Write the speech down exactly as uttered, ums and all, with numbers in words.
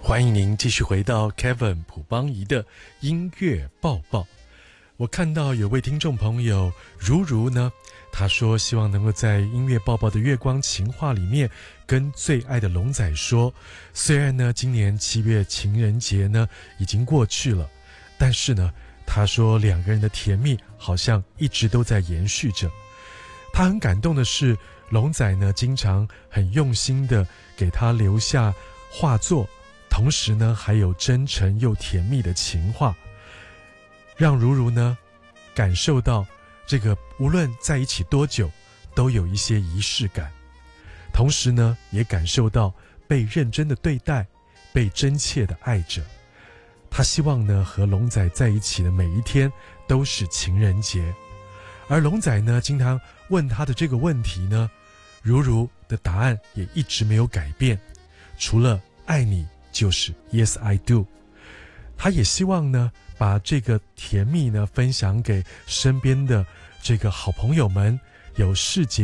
欢迎您继续回到 Kevin 朴邦仪的音乐报报。我看到有位听众朋友如如呢，他说希望能够在音乐报报的月光情话里面跟最爱的龙仔说，虽然呢今年七月情人节呢已经过去了，但是呢他说两个人的甜蜜好像一直都在延续着。他很感动的是，龙仔呢经常很用心的给他留下画作，同时呢还有真诚又甜蜜的情话，让如如呢感受到这个无论在一起多久都有一些仪式感，同时呢也感受到被认真的对待，被真切的爱着。他希望呢和龙仔在一起的每一天都是情人节。而龙仔呢经常问他的这个问题呢，如如的答案也一直没有改变，除了爱你就是 Yes I do。 他也希望呢把这个甜蜜呢分享给身边的这个好朋友们，有世杰